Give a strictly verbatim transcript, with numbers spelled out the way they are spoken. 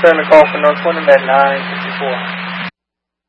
Return the call for North Wyndham at nine fifty-four.